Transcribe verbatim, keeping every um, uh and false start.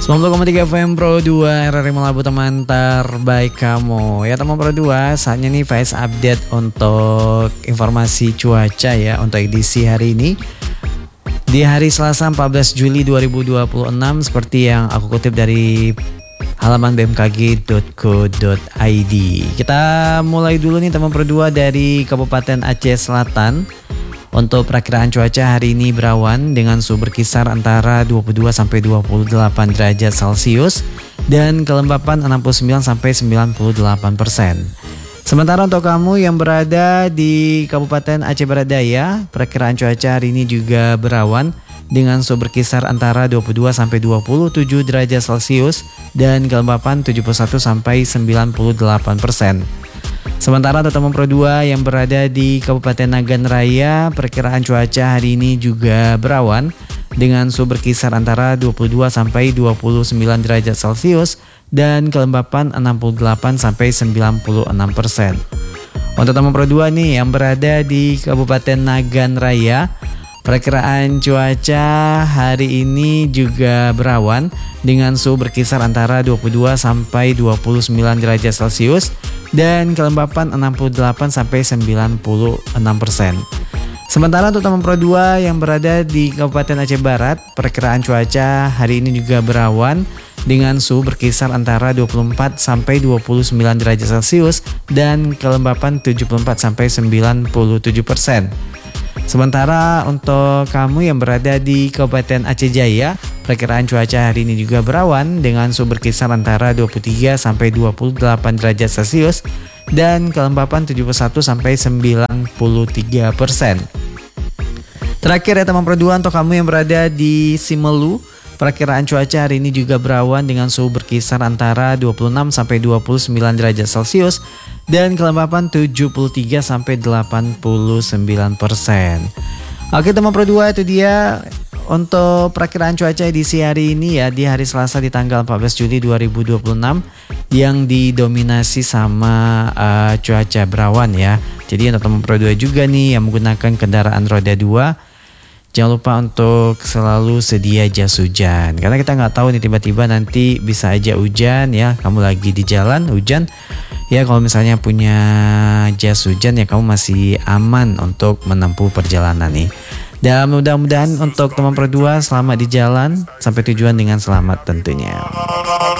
sembilan puluh koma tiga F M Pro dua R R I Melabu, teman terbaik kamu. Ya teman Pro dua, saatnya nih Faiz update untuk informasi cuaca ya untuk edisi hari ini. Di hari Selasa empat belas Juli dua ribu dua puluh enam, seperti yang aku kutip dari halaman b m k g dot co dot i d. Kita mulai dulu nih teman Pro dua dari Kabupaten Aceh Selatan. Untuk perakiraan cuaca hari ini berawan dengan suhu berkisar antara dua puluh dua sampai dua puluh delapan derajat Celcius dan kelembapan enam puluh sembilan sampai sembilan puluh delapan persen. Sementara untuk kamu yang berada di Kabupaten Aceh Barat Daya, perakiraan cuaca hari ini juga berawan dengan suhu berkisar antara dua puluh dua sampai dua puluh tujuh derajat Celcius dan kelembapan tujuh puluh satu sampai sembilan puluh delapan persen. Sementara untuk teman Pro dua yang berada di Kabupaten Nagan Raya, perkiraan cuaca hari ini juga berawan dengan suhu berkisar antara dua puluh dua sampai dua puluh sembilan derajat Celcius dan kelembapan enam puluh delapan sampai sembilan puluh enam persen. Untuk teman Pro dua nih yang berada di Kabupaten Nagan Raya, perkiraan cuaca hari ini juga berawan dengan suhu berkisar antara dua puluh dua sampai dua puluh sembilan derajat Celcius dan kelembapan enam puluh delapan sampai sembilan puluh enam persen. Sementara untuk teman Pro dua yang berada di Kabupaten Aceh Barat, perkiraan cuaca hari ini juga berawan dengan suhu berkisar antara dua puluh empat sampai dua puluh sembilan derajat Celcius dan kelembapan tujuh puluh empat sampai sembilan puluh tujuh persen. Sementara untuk kamu yang berada di Kabupaten Aceh Jaya, perkiraan cuaca hari ini juga berawan dengan suhu berkisar antara dua puluh tiga sampai dua puluh delapan derajat Celcius dan kelembapan tujuh puluh satu sampai sembilan puluh tiga persen. Terakhir ya teman Pro dua, untuk kamu yang berada di Simelu, perkiraan cuaca hari ini juga berawan dengan suhu berkisar antara dua puluh enam sampai dua puluh sembilan derajat Celcius dan kelembapan tujuh puluh tiga sampai delapan puluh sembilan persen. Oke teman Pro dua, itu dia untuk perakiraan cuaca edisi hari ini ya, di hari Selasa di tanggal empat belas Juli dua ribu dua puluh enam yang didominasi sama uh, cuaca berawan ya. Jadi untuk teman Pro dua juga nih yang menggunakan kendaraan roda dua, jangan lupa untuk selalu sedia jas hujan, karena kita nggak tahu nih tiba-tiba nanti bisa aja hujan ya. Kamu lagi di jalan hujan ya, kalau misalnya punya jas hujan ya kamu masih aman untuk menempuh perjalanan nih. Dan mudah-mudahan untuk teman Pro dua selamat di jalan sampai tujuan dengan selamat tentunya.